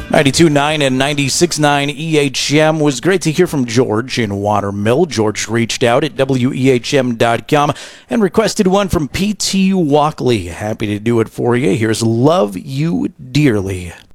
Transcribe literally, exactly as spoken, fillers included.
ninety-two point nine and ninety-six point nine E H M. Was great to hear from George in Watermill. George reached out at W E H M dot com and requested one from P T Walkley. Happy to do it for you. Here's Love You Dearly.